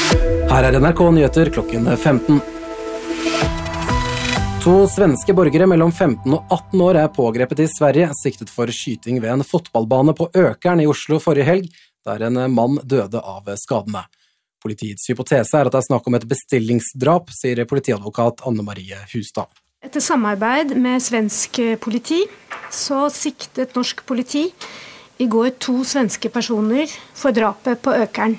Her NRK Nyheter klokken 15. 2 svenske borgere mellom 15 og 18 år pågrepet i Sverige, siktet for skyting ved en fotballbane på Økern i Oslo forrige helg, der en mann døde av skadene. Politiets hypotese at det snakk om et bestillingsdrap, sier politiadvokat Anne Marie Hustad. Etter samarbeid med svensk politi, så siktet norsk politi i går 2 svenske personer for drapet på Økern.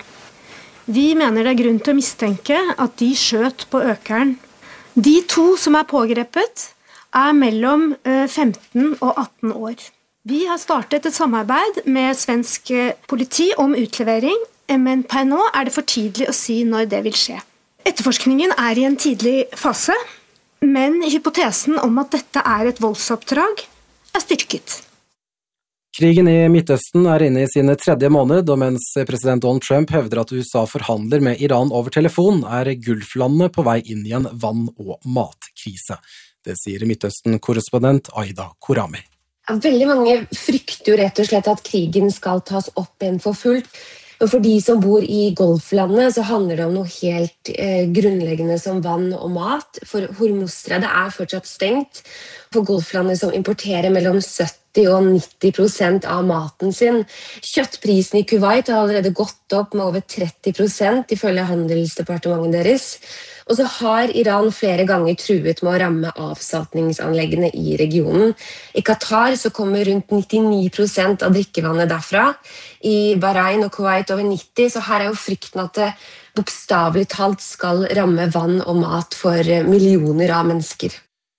Vi mener det grunn til å mistenke at de skjøt på Økern. De 2 som pågrepet mellom 15 og 18 år. Vi har startet et samarbeid med svensk politi om utlevering, men per nå det for tidlig å si når det vil skje. Etterforskningen i en tidlig fase, men hypotesen om at dette et voldsoppdrag styrket. Krigen i Midtøsten inne i sin 3. måned, og mens president Donald Trump hevder at USA forhandler med Iran over telefon, Gulflandene på vei inn i en vann- og matkrise. Det sier Midtøsten-korrespondent Aida Korami. Veldig mange frykter jo rett og slett at krigen skal tas opp igjen for fullt. Og for de som bor i Golflandet, så handler det om noe helt grunnleggende som vann og mat. For Hormuzstredet fortsatt stengt. For Golflandet som importerer mellom 70 og 90% av maten sin. Kjøttprisen i Kuwait har allerede gått opp med over 30%, ifølge handelsdepartementet deres. Og så har Iran flere ganger truet med å ramme avsaltningsanleggene i regionen. I Qatar så kommer rundt 99% av drikkevannet derfra. I Bahrain og Kuwait over 90%, så her jo frykten at det bokstavelig talt skal ramme vann og mat for millioner av mennesker.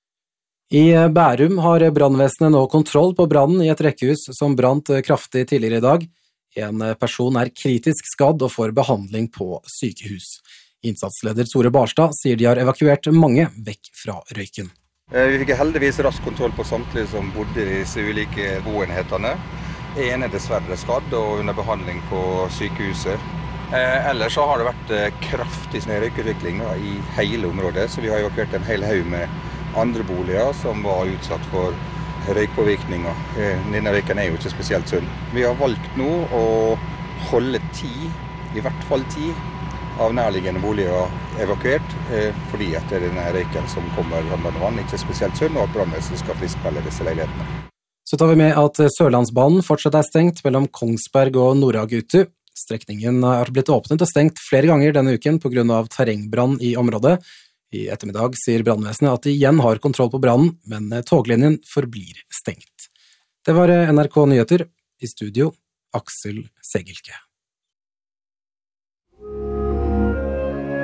I Bærum har brannvesenet nå kontroll på brannen i et rekkehus som brant kraftig tidligere i dag. En person kritisk skadd og får behandling på sykehus. Innsatsleder Tore Barstad sier de har evakuert mange vekk fra røyken. Vi fikk heldigvis rask kontroll på samtlige som bodde i disse ulike boenhetene. En dessverre skadd og under behandling på sykehuset. Ellers så har det vært kraftig røykutvikling i hele området, så vi har evakuert en hel haug med andre boliger som var utsatt for røykpåvirkninger. Denne røyken jo ikke spesielt sunn. Vi har valgt nå å holde 10, i hvert fall 10, av nærliggende boliger evakuert, fordi at denne røyken som kommer under vann ikke spesielt sunn, og at brannvesenet skal friskmelde disse leilighetene. Så tar vi med at Sørlandsbanen fortsatt stengt mellom Kongsberg og Nordhagutu. Strekningen har blitt åpnet og stengt flere ganger denne uken på grunn av terrengbrann i området. I ettermiddag sier brannvesenet at de igjen har kontroll på brannen, men toglinjen forblir stengt. Det var NRK Nyheter. I studio, Aksel Segelke.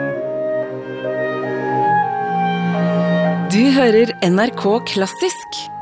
Du hører NRK Klassisk.